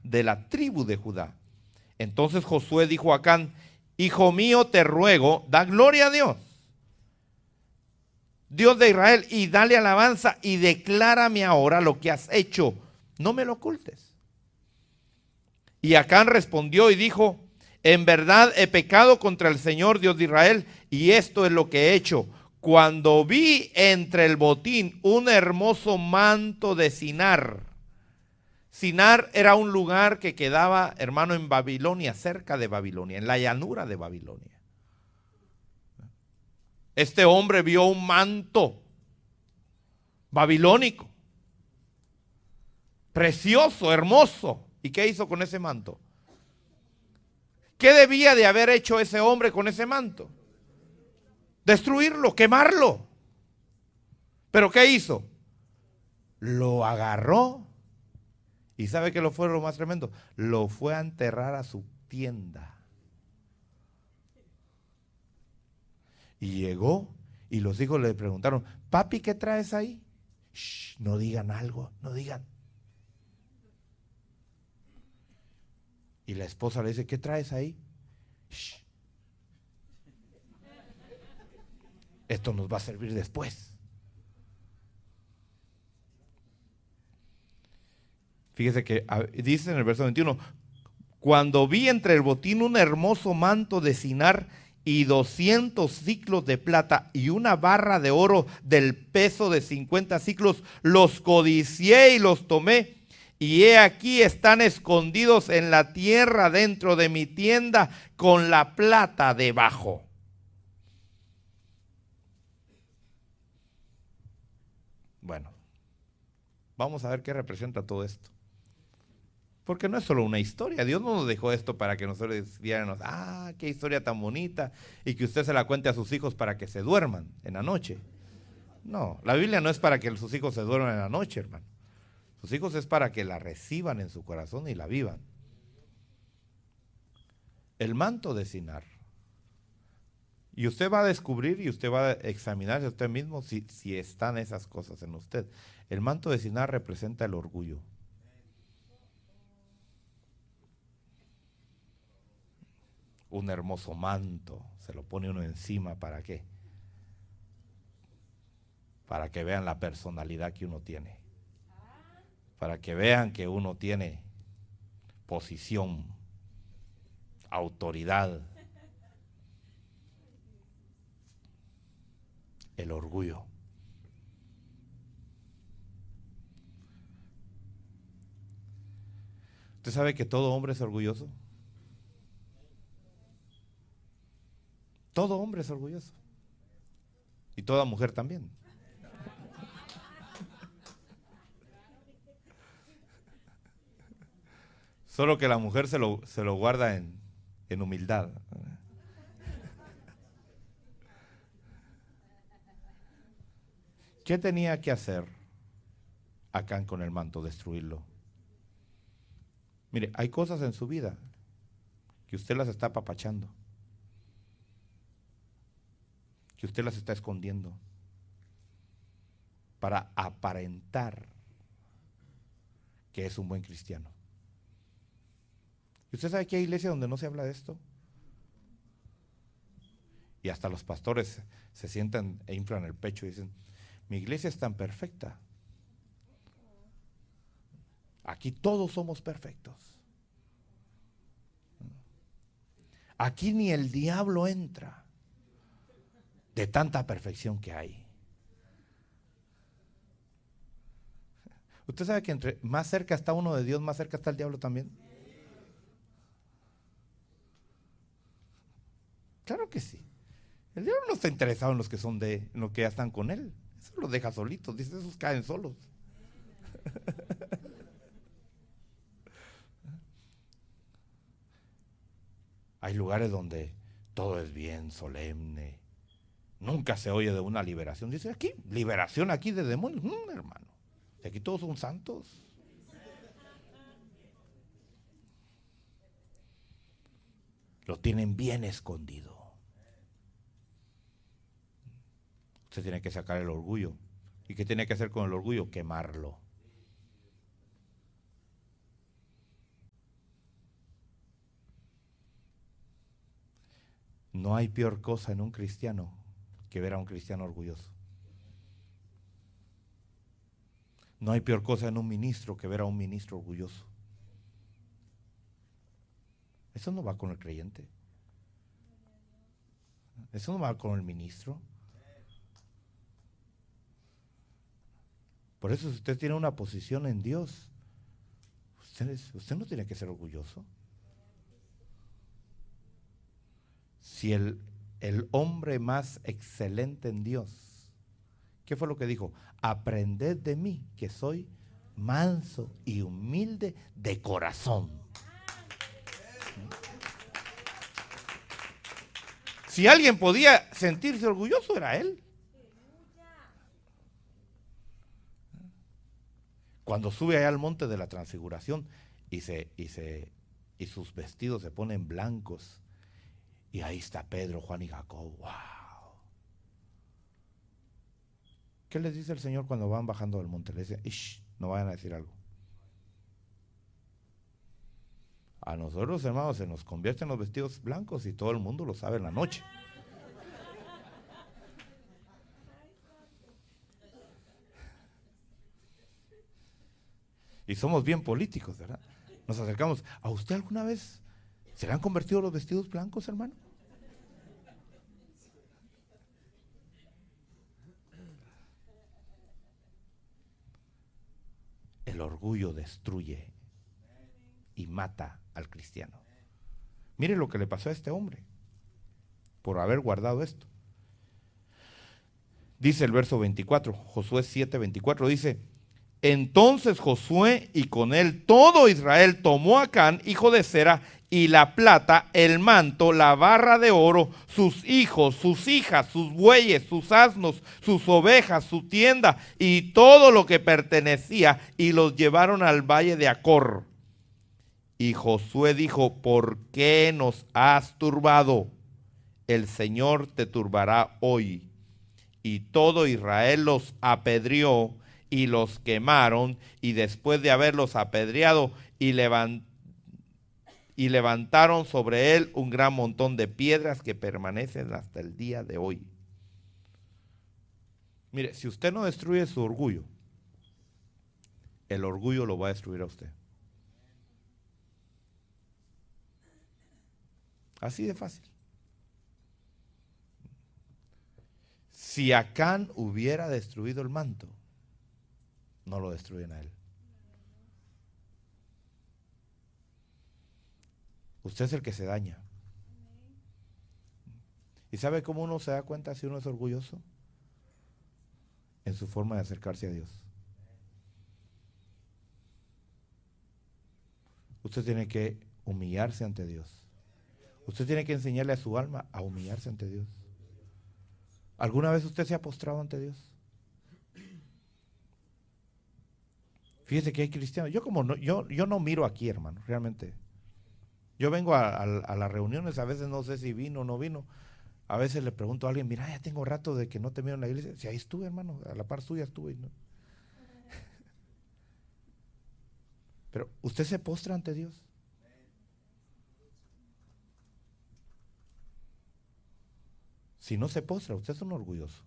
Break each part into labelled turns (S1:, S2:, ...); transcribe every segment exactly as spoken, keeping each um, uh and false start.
S1: de la tribu de Judá. Entonces Josué dijo a Acán: hijo mío, te ruego, da gloria a Dios, Dios de Israel, y dale alabanza, y declárame ahora lo que has hecho, no me lo ocultes. Y Acán respondió y dijo: en verdad he pecado contra el Señor Dios de Israel, y esto es lo que he hecho. Cuando vi entre el botín un hermoso manto de Sinar. Sinar era un lugar que quedaba, hermano, en Babilonia, cerca de Babilonia, en la llanura de Babilonia. Este hombre vio un manto babilónico, precioso, hermoso. ¿Y qué hizo con ese manto? ¿Qué debía de haber hecho ese hombre con ese manto? Destruirlo, quemarlo. ¿Pero qué hizo? Lo agarró. ¿Y sabe qué lo fue lo más tremendo? Lo fue a enterrar a su tienda. Y llegó y los hijos le preguntaron: papi, ¿qué traes ahí? Shh, no digan algo, no digan. Y la esposa le dice: ¿qué traes ahí? Shh. Esto nos va a servir después. Fíjese que dice en el verso veintiuno: cuando vi entre el botín un hermoso manto de Sinar y doscientos siclos de plata y una barra de oro del peso de cincuenta siclos, los codicié y los tomé, y he aquí están escondidos en la tierra dentro de mi tienda con la plata debajo. Bueno, vamos a ver qué representa todo esto. Porque no es solo una historia. Dios no nos dejó esto para que nosotros diéramos: ah, qué historia tan bonita, y que usted se la cuente a sus hijos para que se duerman en la noche. No, la Biblia no es para que sus hijos se duerman en la noche, hermano. Sus hijos es para que la reciban en su corazón y la vivan. El manto de Sinar. Y usted va a descubrir y usted va a examinarse usted mismo si, si están esas cosas en usted. El manto de Sinar representa el orgullo. Un hermoso manto, se lo pone uno encima, ¿para qué? Para que vean la personalidad que uno tiene, para que vean que uno tiene posición, autoridad. El orgullo. ¿Usted sabe que todo hombre es orgulloso? Todo hombre es orgulloso. Y toda mujer también. Solo que la mujer se lo, se lo guarda en, en humildad. ¿Qué tenía que hacer Acán con el manto? Destruirlo. Mire, hay cosas en su vida que usted las está apapachando, que usted las está escondiendo para aparentar que es un buen cristiano. ¿Y usted sabe que hay iglesias donde no se habla de esto? Y hasta los pastores se sientan e inflan el pecho y dicen: mi iglesia es tan perfecta. Aquí todos somos perfectos. Aquí ni el diablo entra de tanta perfección que hay. ¿Usted sabe que entre más cerca está uno de Dios, más cerca está el diablo también? Claro que sí. El diablo no está interesado en los que son de, en los que ya están con él. Eso los deja solitos, dice: esos caen solos. Hay lugares donde todo es bien solemne. Nunca se oye de una liberación. Dice: aquí, liberación aquí de demonios. Mm, hermano, aquí todos son santos. Lo tienen bien escondido. Usted tiene que sacar el orgullo. ¿Y qué tiene que hacer con el orgullo? Quemarlo. No hay peor cosa en un cristiano que ver a un cristiano orgulloso. No hay peor cosa en un ministro que ver a un ministro orgulloso. Eso no va con el creyente. Eso no va con el ministro. Por eso, si usted tiene una posición en Dios, usted, es, usted no tiene que ser orgulloso. Si el, el hombre más excelente en Dios, ¿qué fue lo que dijo? Aprended de mí, que soy manso y humilde de corazón. Si alguien podía sentirse orgulloso, era él. Cuando sube allá al monte de la transfiguración y, se, y, se, y sus vestidos se ponen blancos, y ahí está Pedro, Juan y Jacob. ¡Wow! ¿Qué les dice el Señor cuando van bajando del monte? Les dice, Ish, no vayan a decir algo. A nosotros, hermanos, se nos convierten los vestidos blancos y todo el mundo lo sabe en la noche. Y somos bien políticos, ¿verdad? Nos acercamos. ¿A usted alguna vez se le han convertido los vestidos blancos, hermano? El orgullo destruye y mata al cristiano. Mire lo que le pasó a este hombre por haber guardado esto. Dice el verso veinticuatro, Josué siete, veinticuatro, dice: entonces Josué y con él todo Israel tomó a Acán, hijo de Zera, y la plata, el manto, la barra de oro, sus hijos, sus hijas, sus bueyes, sus asnos, sus ovejas, su tienda y todo lo que pertenecía, y los llevaron al valle de Acor. Y Josué dijo: ¿por qué nos has turbado? El Señor te turbará hoy. Y todo Israel los apedreó y los quemaron, y después de haberlos apedreado y, levant, y levantaron sobre él un gran montón de piedras que permanecen hasta el día de hoy. Mire, si usted no destruye su orgullo, el orgullo lo va a destruir a usted. Así de fácil. Si Acán hubiera destruido el manto, no lo destruyen a él. Usted es el que se daña. ¿Y sabe cómo uno se da cuenta si uno es orgulloso? En su forma de acercarse a Dios. Usted tiene que humillarse ante Dios. Usted tiene que enseñarle a su alma a humillarse ante Dios. ¿Alguna vez usted se ha postrado ante Dios? Fíjese que hay cristianos. Yo como no, yo, yo no miro aquí, hermano, realmente. Yo vengo a, a, a las reuniones, a veces no sé si vino o no vino. A veces le pregunto a alguien, mira, ya tengo rato de que no te miro en la iglesia. Si ahí estuve, hermano, a la par suya estuve. ¿No? Pero usted se postra ante Dios. Si no se postra, usted es un orgulloso.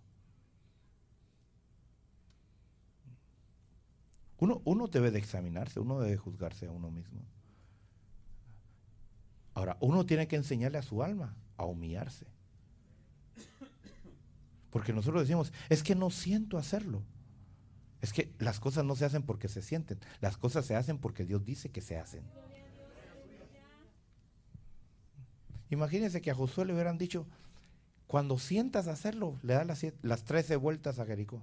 S1: Uno, uno debe de examinarse, uno debe juzgarse a uno mismo. Ahora, uno tiene que enseñarle a su alma a humillarse. Porque nosotros decimos, es que no siento hacerlo. Es que las cosas no se hacen porque se sienten, las cosas se hacen porque Dios dice que se hacen. Imagínense que a Josué le hubieran dicho, cuando sientas hacerlo, le das las, las trece vueltas a Jericó.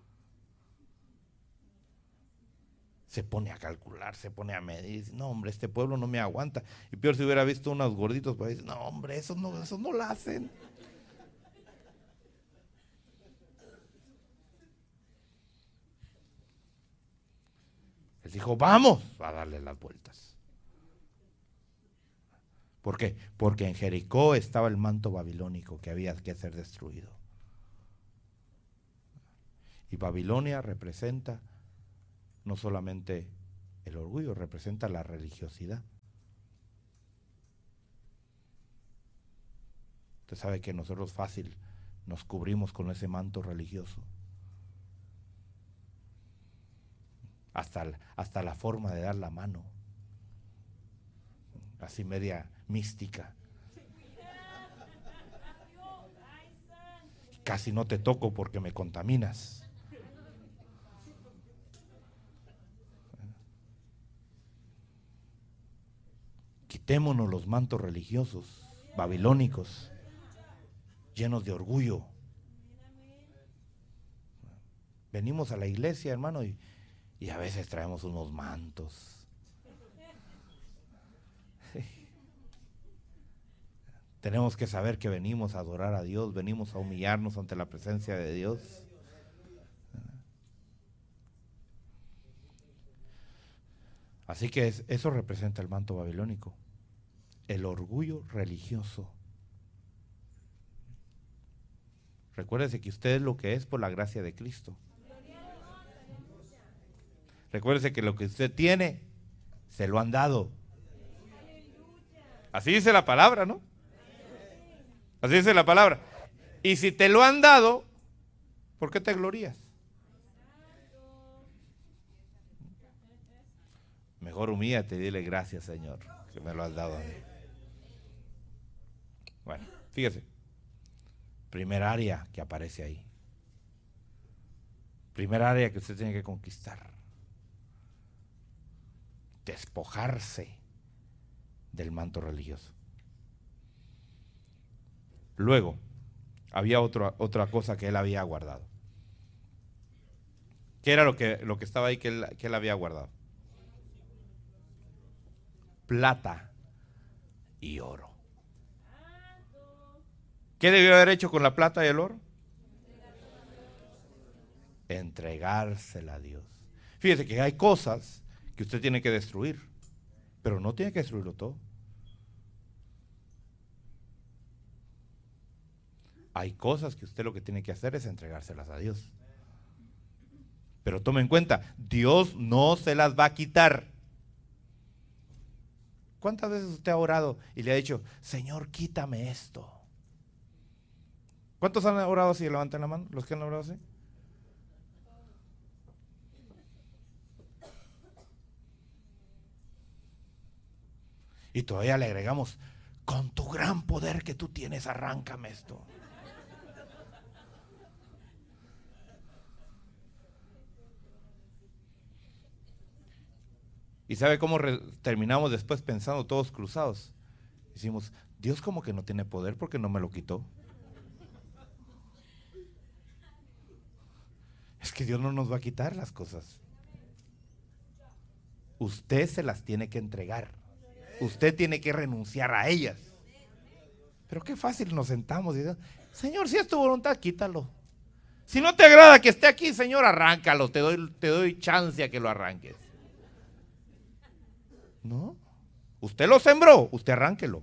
S1: Se pone a calcular, se pone a medir, dice, no hombre, este pueblo no me aguanta. Y peor si hubiera visto unos gorditos, pues dice, no hombre, esos no, esos no lo hacen. Él dijo, vamos a darle las vueltas. ¿Por qué? Porque en Jericó estaba el manto babilónico que había que ser destruido. Y Babilonia representa no solamente el orgullo, representa la religiosidad. Usted sabe que nosotros fácil nos cubrimos con ese manto religioso. Hasta, hasta la forma de dar la mano, así media mística. Casi no te toco porque me contaminas. Quitémonos los mantos religiosos babilónicos, llenos de orgullo. Venimos a la iglesia, hermano, y, y a veces traemos unos mantos. Tenemos que saber que venimos a adorar a Dios, venimos a humillarnos ante la presencia de Dios. Así que es, eso representa el manto babilónico, el orgullo religioso. Recuérdese que usted es lo que es por la gracia de Cristo. Recuérdese que lo que usted tiene, se lo han dado. Así dice la palabra, ¿no? Así dice la palabra. Y si te lo han dado, ¿por qué te glorías? Mejor humíllate y dile gracias, Señor, que me lo has dado a mí. Bueno, fíjese. Primer área que aparece ahí. Primer área que usted tiene que conquistar. Despojarse del manto religioso. Luego, había otro, otra cosa que él había guardado. ¿Qué era lo que, lo que estaba ahí que él, que él había guardado? Plata y oro. ¿Qué debió haber hecho con la plata y el oro? Entregársela a Dios. Fíjese que hay cosas que usted tiene que destruir, pero no tiene que destruirlo todo. Hay cosas que usted lo que tiene que hacer es entregárselas a Dios. Pero tome en cuenta, Dios no se las va a quitar. ¿Cuántas veces usted ha orado y le ha dicho, Señor, quítame esto? ¿Cuántos han orado así? Levanten la mano, los que han orado así. Y todavía le agregamos, con tu gran poder que tú tienes, arráncame esto. ¿Y sabe cómo re- terminamos después pensando todos cruzados? Decimos, Dios como que no tiene poder porque no me lo quitó. Es que Dios no nos va a quitar las cosas. Usted se las tiene que entregar. Usted tiene que renunciar a ellas. Pero qué fácil nos sentamos y decimos, Señor, si es tu voluntad, quítalo. Si no te agrada que esté aquí, Señor, arráncalo. Te doy, te doy chance a que lo arranques. No, usted lo sembró, usted arránquelo.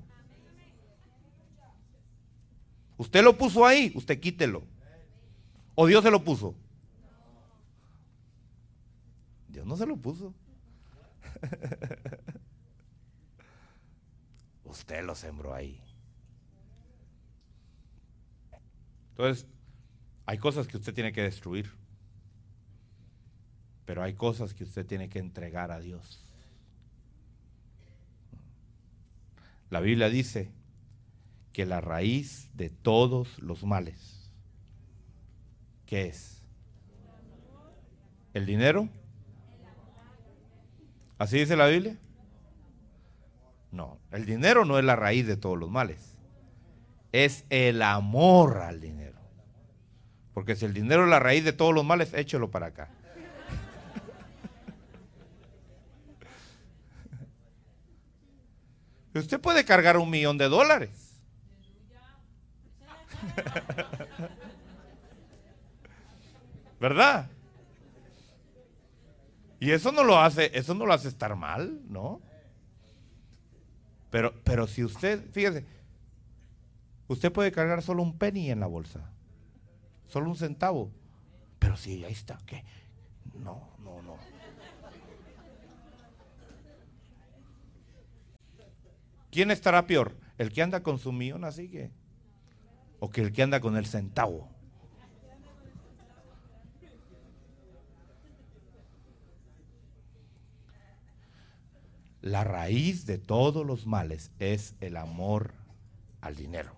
S1: Usted lo puso ahí, usted quítelo. ¿O Dios se lo puso? Dios no se lo puso. Usted lo sembró ahí. Entonces, hay cosas que usted tiene que destruir, pero hay cosas que usted tiene que entregar a Dios. La Biblia dice que la raíz de todos los males, ¿qué es? ¿El dinero? ¿Así dice la Biblia? No, el dinero no es la raíz de todos los males. Es el amor al dinero. Porque si el dinero es la raíz de todos los males, échelo para acá. Usted puede cargar un millón de dólares. ¿Verdad? Y eso no lo hace, eso no lo hace estar mal, ¿no? Pero, pero si usted, fíjese, usted puede cargar solo un penny en la bolsa, solo un centavo. Pero si ahí está, ¿qué? No, no, no. ¿Quién estará peor? ¿El que anda con su millón así que? o que el que anda con el centavo. La raíz de todos los males es el amor al dinero.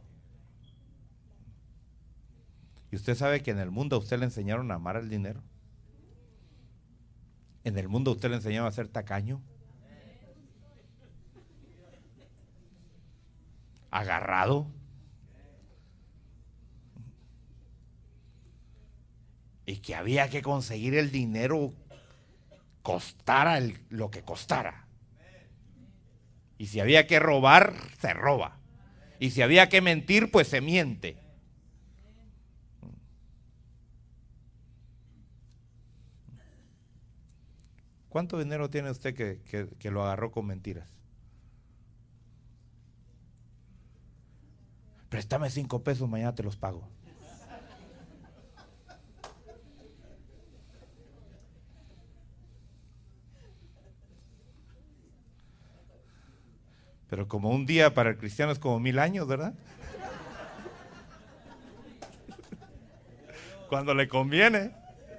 S1: ¿Y usted sabe que en el mundo a usted le enseñaron a amar al dinero? En el mundo a usted le enseñaron a ser tacaño, agarrado, y que había que conseguir el dinero costara el, lo que costara. Y si había que robar, se roba. Y si había que mentir, pues se miente. ¿Cuánto dinero tiene usted que, que, que lo agarró con mentiras? Préstame cinco pesos, mañana te los pago. Pero como un día para el cristiano es como mil años, ¿verdad? Cuando le conviene.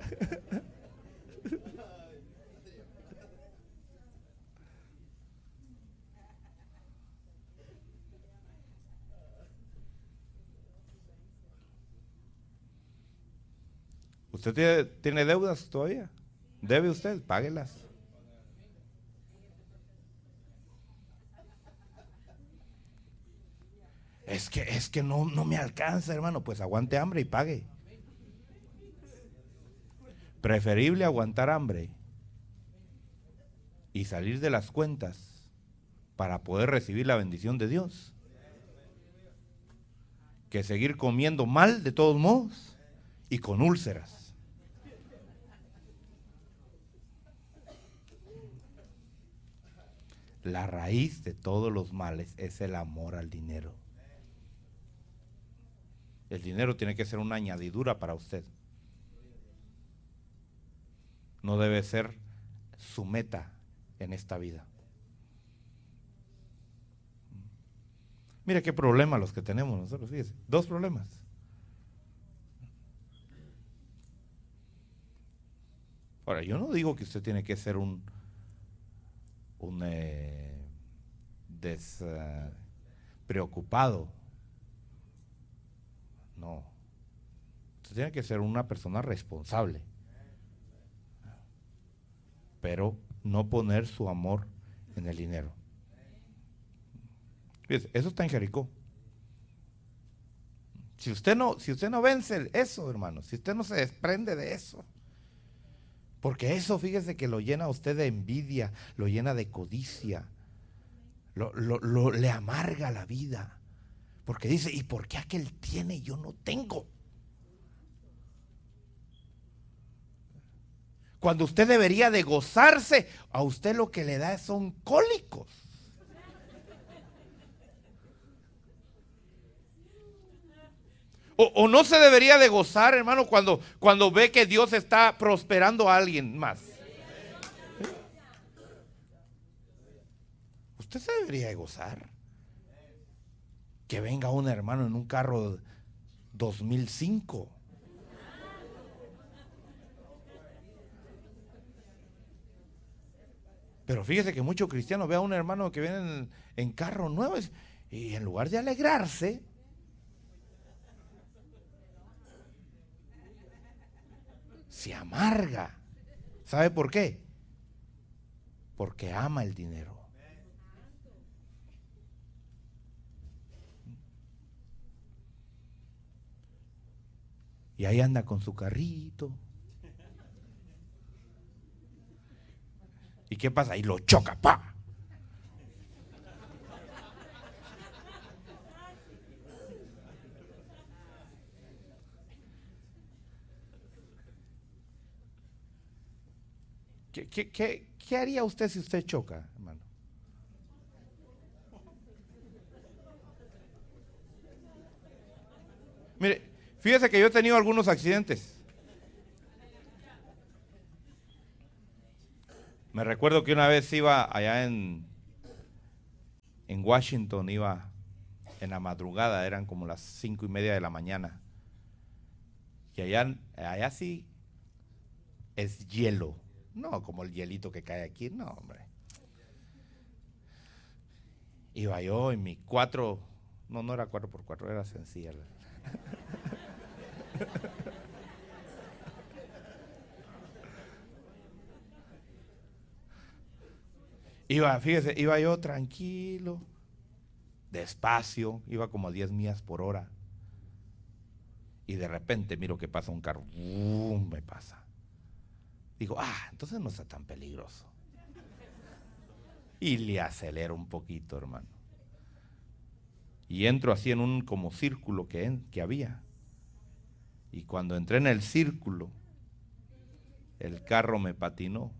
S1: ¿Usted tiene, tiene deudas todavía? ¿Debe usted? Páguelas. Es que, es que no, no me alcanza, hermano. Pues aguante hambre y pague. Preferible aguantar hambre y salir de las cuentas para poder recibir la bendición de Dios, que seguir comiendo mal de todos modos y con úlceras. La raíz de todos los males es el amor al dinero. El dinero tiene que ser una añadidura para usted. No debe ser su meta en esta vida. Mire qué problema los que tenemos nosotros, fíjese. Dos problemas. Ahora, yo no digo que usted tiene que ser un, un eh, despreocupado. Uh, no. Usted tiene que ser una persona responsable. Pero no poner su amor en el dinero. Fíjese, eso está en Jericó. Si usted no, si usted no vence eso, hermano, si usted no se desprende de eso, porque eso, fíjese que lo llena a usted de envidia, lo llena de codicia, lo, lo, lo, le amarga la vida, porque dice, ¿y por qué aquel tiene y yo no tengo? Cuando usted debería de gozarse, a usted lo que le da son cólicos. O, o no se debería de gozar, hermano, cuando, cuando ve que Dios está prosperando a alguien más. Usted se debería de gozar. Que venga un hermano en un carro dos mil cinco. Pero fíjese que muchos cristianos ve a un hermano que viene en, en carro nuevo y en lugar de alegrarse, se amarga. ¿Sabe por qué? Porque ama el dinero. Y ahí anda con su carrito. ¿Y qué pasa? Ahí lo choca, ¡pa! ¿Qué, qué, qué, qué haría usted si usted choca, hermano? Mire, fíjese que yo he tenido algunos accidentes. Me recuerdo que una vez iba allá en, en Washington, iba en la madrugada, eran como las cinco y media de la mañana. Y allá, allá sí es hielo, no como el hielito que cae aquí, no, hombre. Iba yo en mi cuatro, no, no era cuatro por cuatro, era sencilla. Iba, fíjese, iba yo tranquilo, despacio, iba como a diez millas por hora. Y de repente miro que pasa un carro, ¡bum! Me pasa. Digo, ah, entonces no está tan peligroso. Y le acelero un poquito, hermano. Y entro así en un como círculo que, en, que había. Y cuando entré en el círculo, el carro me patinó.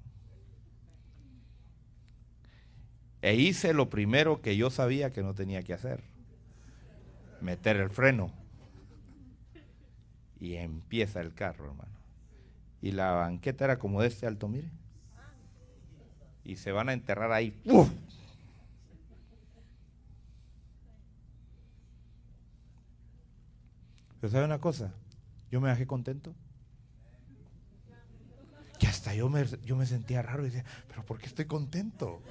S1: E hice lo primero que yo sabía que no tenía que hacer: meter el freno. Y empieza el carro, hermano. Y la banqueta era como de este alto, mire. Y se van a enterrar ahí. ¡Uf! Pero ¿sabe una cosa? Yo me dejé contento. Que hasta yo me, yo me sentía raro y decía, ¿pero por qué estoy contento?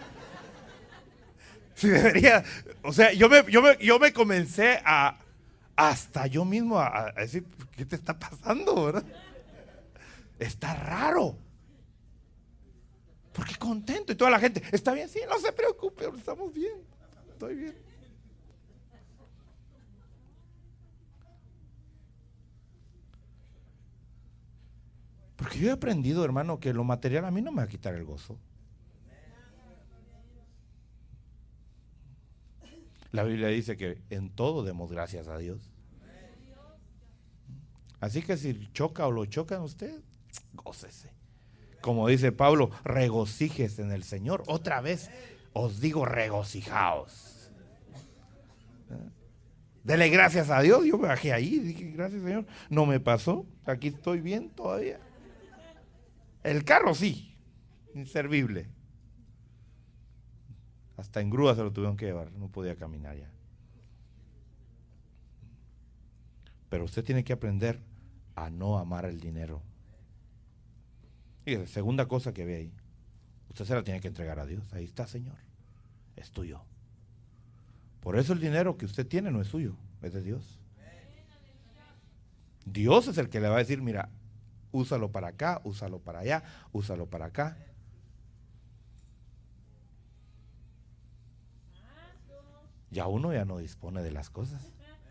S1: Si debería, o sea, yo me, yo me, yo me comencé a, hasta yo mismo a, a decir, ¿qué te está pasando, verdad? Está raro. ¿Por qué contento? Y toda la gente, está bien, sí, no se preocupe, estamos bien, estoy bien. Porque yo he aprendido, hermano, que lo material a mí no me va a quitar el gozo. La Biblia dice que en todo demos gracias a Dios. Así que si choca o lo chocan usted, gócese. Como dice Pablo, regocíjese en el Señor. Otra vez os digo, regocijaos. Dele gracias a Dios. Yo me bajé ahí, dije, gracias Señor. No me pasó, aquí estoy bien todavía. El carro sí, inservible. Hasta en grúa se lo tuvieron que llevar, no podía caminar ya. Pero usted tiene que aprender a no amar el dinero. Y la segunda cosa que ve ahí, usted se la tiene que entregar a Dios. Ahí está, Señor, es tuyo. Por eso el dinero que usted tiene no es suyo, es de Dios. Dios es el que le va a decir, mira, úsalo para acá, úsalo para allá, úsalo para acá. Ya uno ya no dispone de las cosas.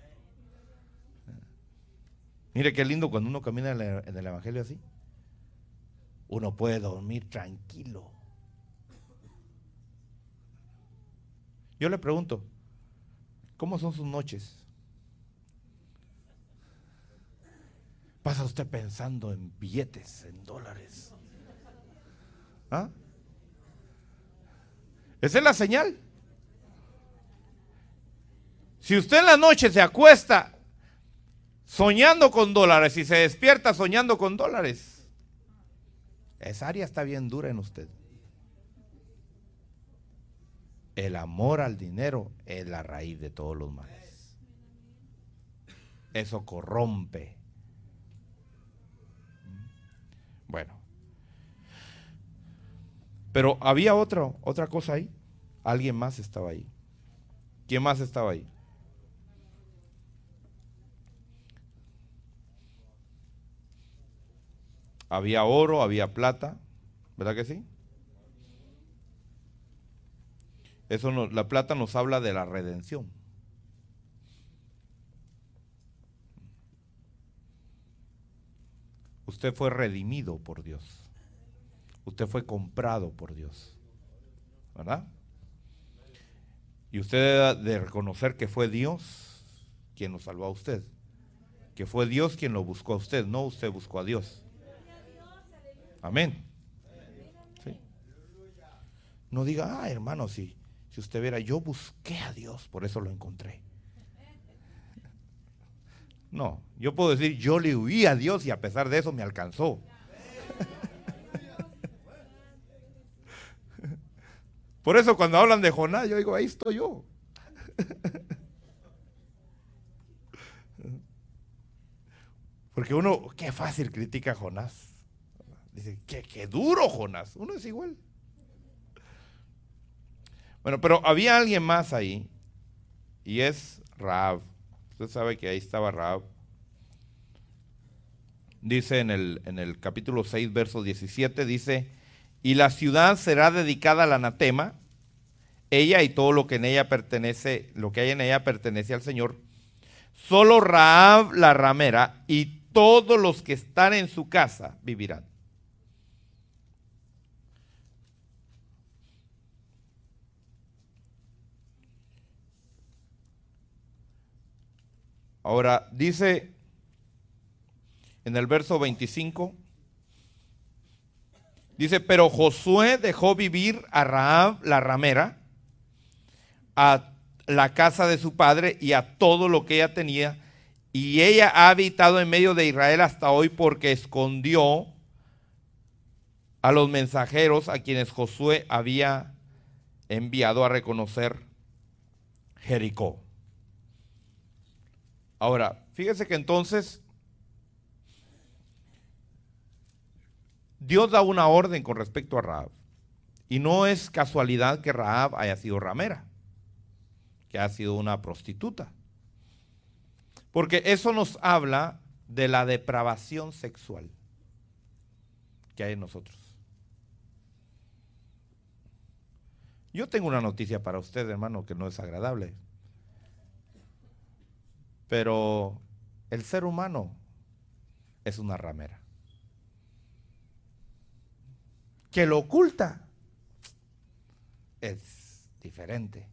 S1: Mire qué lindo cuando uno camina en el Evangelio así. Uno puede dormir tranquilo. Yo le pregunto, ¿cómo son sus noches? ¿Pasa usted pensando en billetes, en dólares? ¿Ah? Esa es la señal. Si usted en la noche se acuesta soñando con dólares y se despierta soñando con dólares, esa área está bien dura en usted. El amor al dinero es la raíz de todos los males. Eso corrompe. Bueno, pero había otra, otra cosa ahí. Alguien más estaba ahí. ¿Quién más estaba ahí? Había oro, había plata, ¿verdad que sí? Eso no, la plata nos habla de la redención. Usted fue redimido por Dios. Usted fue comprado por Dios, ¿verdad? Y usted debe de reconocer que fue Dios quien lo salvó a usted, que fue Dios quien lo buscó a usted, no usted buscó a Dios. Amén. ¿Sí? No diga, ah, hermano, si, si usted viera, yo busqué a Dios, por eso lo encontré. No, yo puedo decir, yo le huí a Dios y a pesar de eso me alcanzó. Por eso cuando hablan de Jonás, yo digo, ahí estoy yo. Porque uno, qué fácil critica a Jonás. Dice, qué, qué duro Jonás. Uno es igual. Bueno, pero había alguien más ahí. Y es Rahab. Usted sabe que ahí estaba Rahab. Dice en el, en el capítulo seis, verso diecisiete, dice, y la ciudad será dedicada al anatema, ella y todo lo que en ella pertenece, lo que hay en ella pertenece al Señor. Solo Rahab la ramera y todos los que están en su casa vivirán. Ahora dice en el verso veinticinco, dice, pero Josué dejó vivir a Rahab la ramera, a la casa de su padre y a todo lo que ella tenía, y ella ha habitado en medio de Israel hasta hoy porque escondió a los mensajeros a quienes Josué había enviado a reconocer Jericó. Ahora, fíjese que entonces Dios da una orden con respecto a Rahab. Y no es casualidad que Rahab haya sido ramera, que ha sido una prostituta. Porque eso nos habla de la depravación sexual que hay en nosotros. Yo tengo una noticia para usted, hermano, que no es agradable. Pero el ser humano es una ramera. Que lo oculta es diferente.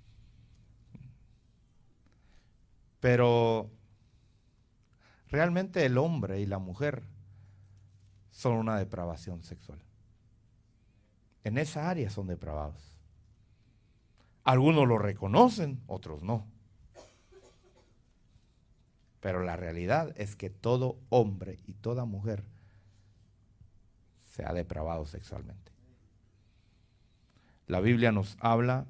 S1: Pero realmente el hombre y la mujer son una depravación sexual. En esa área son depravados. Algunos lo reconocen, otros no. Pero la realidad es que todo hombre y toda mujer se ha depravado sexualmente. La Biblia nos habla,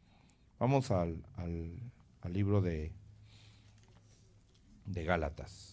S1: vamos al, al, al libro de, de Gálatas.